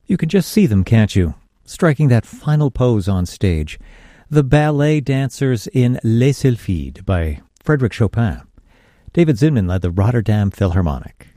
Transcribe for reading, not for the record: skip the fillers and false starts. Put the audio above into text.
You can just see them, can't you? Striking that final pose on stage. The ballet dancers in Les Sylphides by Frédéric Chopin. David Zinman led the Rotterdam Philharmonic.